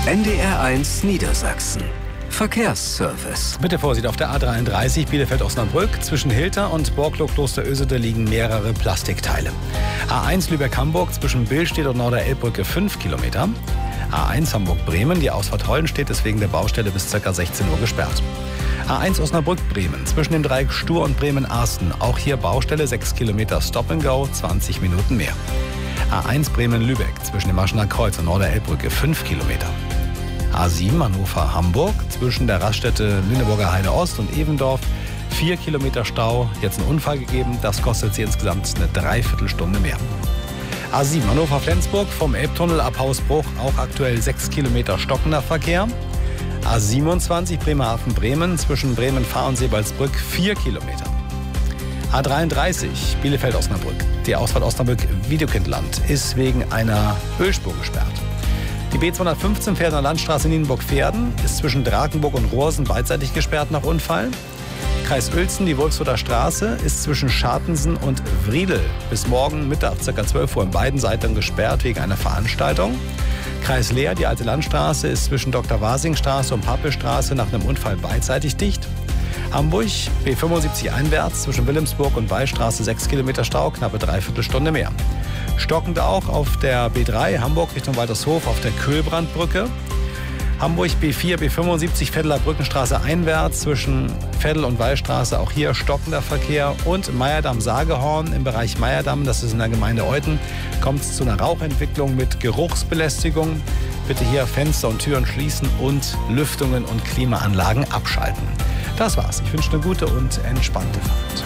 NDR1 Niedersachsen. Verkehrsservice. Bitte Vorsicht auf der A33 Bielefeld-Osnabrück. Zwischen Hilter und Borklow-Kloster-Ösede liegen mehrere Plastikteile. A1 Lübeck-Hamburg zwischen Billstedt und Norder-Elbbrücke 5 Kilometer. A1 Hamburg-Bremen. Die Ausfahrt Hollenstedt ist wegen der Baustelle bis ca. 16 Uhr gesperrt. A1 Osnabrück-Bremen zwischen dem Dreieck Stur und Bremen-Arsten. Auch hier Baustelle, 6 Kilometer Stop and Go, 20 Minuten mehr. A1 Bremen-Lübeck zwischen dem Maschener Kreuz und Norder-Elbbrücke 5 Kilometer. A7 Hannover-Hamburg zwischen der Raststätte Lüneburger Heide Ost und Evendorf 4 Kilometer Stau. Jetzt ein Unfall gegeben, das kostet Sie insgesamt eine Dreiviertelstunde mehr. A7 Hannover-Flensburg vom Elbtunnel ab Hausbruch auch aktuell 6 Kilometer stockender Verkehr. A27 Bremerhaven-Bremen zwischen Bremen-Fahr und Sebalsbrück 4 Kilometer. A33 Bielefeld-Osnabrück. Die Ausfahrt Osnabrück-Wiedekindland ist wegen einer Ölspur gesperrt. Die B215 Pferdener Landstraße Nienburg-Pferden ist zwischen Drakenburg und Rohrsen beidseitig gesperrt nach Unfall. Kreis Uelzen, die Wolfsruther Straße, ist zwischen Schartensen und Wriedel bis morgen Mittag ca. 12 Uhr in beiden Seiten gesperrt wegen einer Veranstaltung. Kreis Leer, die alte Landstraße, ist zwischen Dr. Wasing-Straße und Pappelstraße nach einem Unfall beidseitig dicht. Hamburg, B75 einwärts zwischen Wilhelmsburg und Wallstraße 6 Kilometer Stau, knappe Dreiviertelstunde mehr. Stockend auch auf der B3 Hamburg Richtung Waltershof auf der Köhlbrandbrücke. Hamburg B4, B75 Veddeler Brückenstraße einwärts zwischen Veddel und Wallstraße, auch hier stockender Verkehr. Und Meyerdamm-Sagehorn im Bereich Meyerdamm, das ist in der Gemeinde Euthen, kommt es zu einer Rauchentwicklung mit Geruchsbelästigung. Bitte hier Fenster und Türen schließen und Lüftungen und Klimaanlagen abschalten. Das war's. Ich wünsche eine gute und entspannte Fahrt.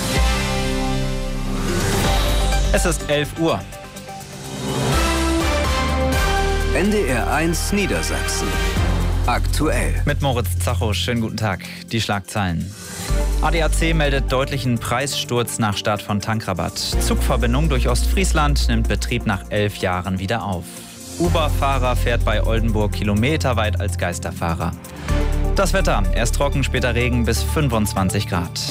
Es ist 11 Uhr. NDR1 Niedersachsen. Aktuell. Mit Moritz Zacho. Schönen guten Tag. Die Schlagzeilen. ADAC meldet deutlichen Preissturz nach Start von Tankrabatt. Zugverbindung durch Ostfriesland nimmt Betrieb nach 11 Jahren wieder auf. Uber-Fahrer fährt bei Oldenburg kilometerweit als Geisterfahrer. Das Wetter. Erst trocken, später Regen bis 25 Grad.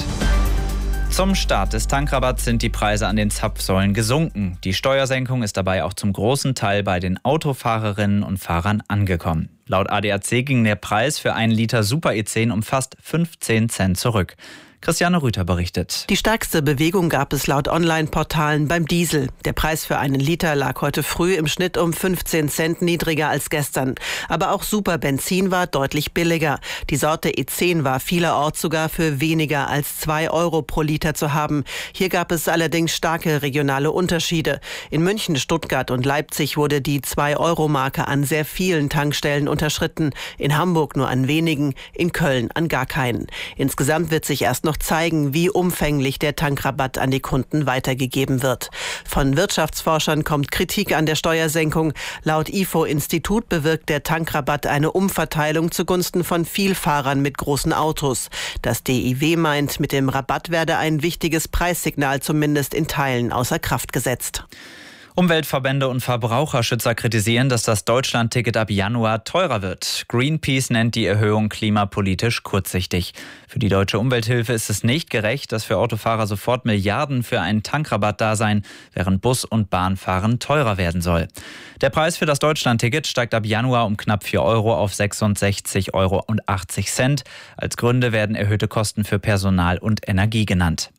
Zum Start des Tankrabatts sind die Preise an den Zapfsäulen gesunken. Die Steuersenkung ist dabei auch zum großen Teil bei den Autofahrerinnen und Fahrern angekommen. Laut ADAC ging der Preis für 1 Liter Super E10 um fast 15 Cent zurück. Christiane Rüther berichtet. Die stärkste Bewegung gab es laut Online-Portalen beim Diesel. Der Preis für 1 Liter lag heute früh im Schnitt um 15 Cent niedriger als gestern. Aber auch Superbenzin war deutlich billiger. Die Sorte E10 war vielerorts sogar für weniger als 2 Euro pro Liter zu haben. Hier gab es allerdings starke regionale Unterschiede. In München, Stuttgart und Leipzig wurde die 2-Euro-Marke an sehr vielen Tankstellen unterschritten. In Hamburg nur an wenigen, in Köln an gar keinen. Insgesamt wird sich erst noch zeigen, wie umfänglich der Tankrabatt an die Kunden weitergegeben wird. Von Wirtschaftsforschern kommt Kritik an der Steuersenkung. Laut IFO-Institut bewirkt der Tankrabatt eine Umverteilung zugunsten von Vielfahrern mit großen Autos. Das DIW meint, mit dem Rabatt werde ein wichtiges Preissignal zumindest in Teilen außer Kraft gesetzt. Umweltverbände und Verbraucherschützer kritisieren, dass das Deutschland-Ticket ab Januar teurer wird. Greenpeace nennt die Erhöhung klimapolitisch kurzsichtig. Für die Deutsche Umwelthilfe ist es nicht gerecht, dass für Autofahrer sofort Milliarden für einen Tankrabatt da seien, während Bus- und Bahnfahren teurer werden soll. Der Preis für das Deutschland-Ticket steigt ab Januar um knapp 4 Euro auf 66,80 Euro. Als Gründe werden erhöhte Kosten für Personal und Energie genannt.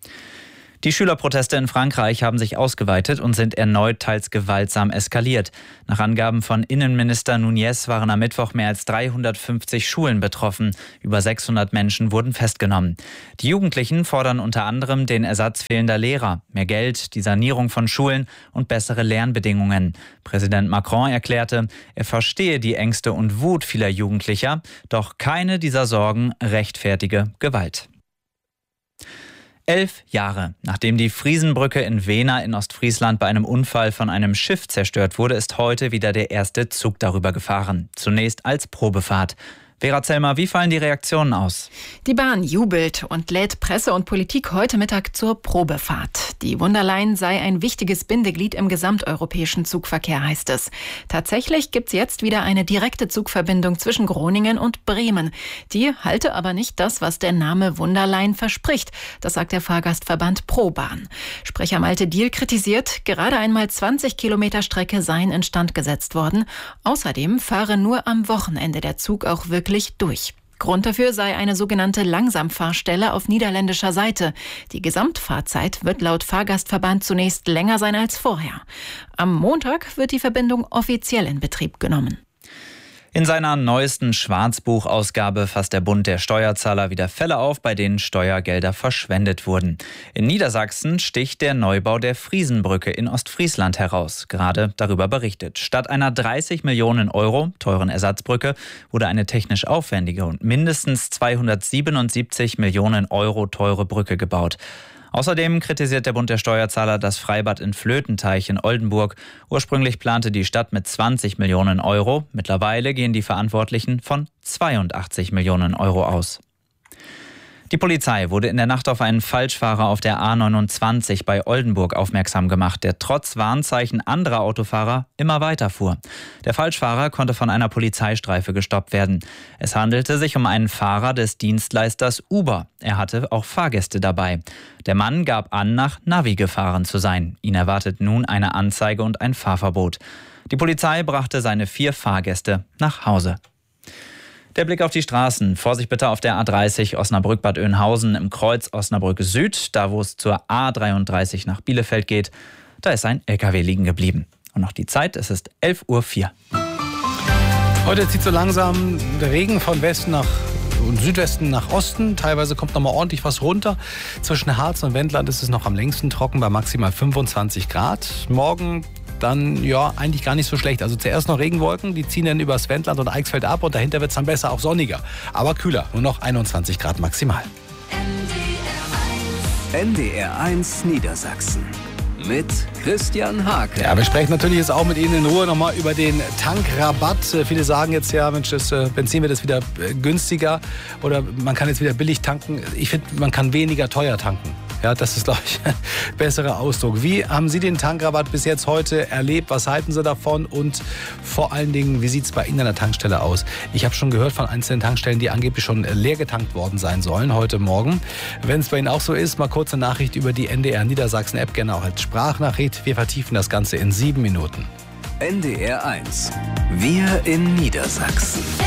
Die Schülerproteste in Frankreich haben sich ausgeweitet und sind erneut teils gewaltsam eskaliert. Nach Angaben von Innenminister Nunez waren am Mittwoch mehr als 350 Schulen betroffen. Über 600 Menschen wurden festgenommen. Die Jugendlichen fordern unter anderem den Ersatz fehlender Lehrer, mehr Geld, die Sanierung von Schulen und bessere Lernbedingungen. Präsident Macron erklärte, er verstehe die Ängste und Wut vieler Jugendlicher, doch keine dieser Sorgen rechtfertige Gewalt. 11 Jahre nachdem die Friesenbrücke in Wehna in Ostfriesland bei einem Unfall von einem Schiff zerstört wurde, ist heute wieder der erste Zug darüber gefahren. Zunächst als Probefahrt. Vera Zellmer, wie fallen die Reaktionen aus? Die Bahn jubelt und lädt Presse und Politik heute Mittag zur Probefahrt. Die Wunderline sei ein wichtiges Bindeglied im gesamteuropäischen Zugverkehr, heißt es. Tatsächlich gibt's jetzt wieder eine direkte Zugverbindung zwischen Groningen und Bremen. Die halte aber nicht das, was der Name Wunderline verspricht. Das sagt der Fahrgastverband ProBahn. Sprecher Malte Diehl kritisiert, gerade einmal 20 Kilometer Strecke seien instand gesetzt worden. Außerdem fahre nur am Wochenende der Zug auch wirklich durch. Grund dafür sei eine sogenannte Langsamfahrstelle auf niederländischer Seite. Die Gesamtfahrzeit wird laut Fahrgastverband zunächst länger sein als vorher. Am Montag wird die Verbindung offiziell in Betrieb genommen. In seiner neuesten Schwarzbuchausgabe fasst der Bund der Steuerzahler wieder Fälle auf, bei denen Steuergelder verschwendet wurden. In Niedersachsen sticht der Neubau der Friesenbrücke in Ostfriesland heraus. Gerade darüber berichtet. Statt einer 30 Millionen Euro teuren Ersatzbrücke wurde eine technisch aufwendige und mindestens 277 Millionen Euro teure Brücke gebaut. Außerdem kritisiert der Bund der Steuerzahler das Freibad in Flötenteich in Oldenburg. Ursprünglich plante die Stadt mit 20 Millionen Euro. Mittlerweile gehen die Verantwortlichen von 82 Millionen Euro aus. Die Polizei wurde in der Nacht auf einen Falschfahrer auf der A29 bei Oldenburg aufmerksam gemacht, der trotz Warnzeichen anderer Autofahrer immer weiter fuhr. Der Falschfahrer konnte von einer Polizeistreife gestoppt werden. Es handelte sich um einen Fahrer des Dienstleisters Uber. Er hatte auch Fahrgäste dabei. Der Mann gab an, nach Navi gefahren zu sein. Ihn erwartet nun eine Anzeige und ein Fahrverbot. Die Polizei brachte seine 4 Fahrgäste nach Hause. Der Blick auf die Straßen. Vorsicht bitte auf der A30 Osnabrück-Bad Oeynhausen im Kreuz Osnabrück Süd, da wo es zur A33 nach Bielefeld geht. Da ist ein LKW liegen geblieben. Und noch die Zeit, es ist 11:04 Uhr. Heute zieht so langsam der Regen von Westen und Südwesten nach Osten. Teilweise kommt noch mal ordentlich was runter. Zwischen Harz und Wendland ist es noch am längsten trocken bei maximal 25 Grad. Morgen dann ja eigentlich gar nicht so schlecht. Also zuerst noch Regenwolken, die ziehen dann übers Wendland und Eichsfeld ab und dahinter wird es dann besser, auch sonniger. Aber kühler, nur noch 21 Grad maximal. NDR1 Niedersachsen mit Christian Hake. Ja, wir sprechen natürlich jetzt auch mit Ihnen in Ruhe nochmal über den Tankrabatt. Viele sagen jetzt ja, Mensch, das Benzin wird jetzt wieder günstiger oder man kann jetzt wieder billig tanken. Ich finde, man kann weniger teuer tanken. Ja, das ist, glaube ich, ein besserer Ausdruck. Wie haben Sie den Tankrabatt bis jetzt heute erlebt? Was halten Sie davon? Und vor allen Dingen, wie sieht es bei Ihnen an der Tankstelle aus? Ich habe schon gehört von einzelnen Tankstellen, die angeblich schon leer getankt worden sein sollen heute Morgen. Wenn es bei Ihnen auch so ist, mal kurze Nachricht über die NDR Niedersachsen App, gerne auch als Sprachnachricht. Wir vertiefen das Ganze in 7 Minuten. NDR1. Wir in Niedersachsen.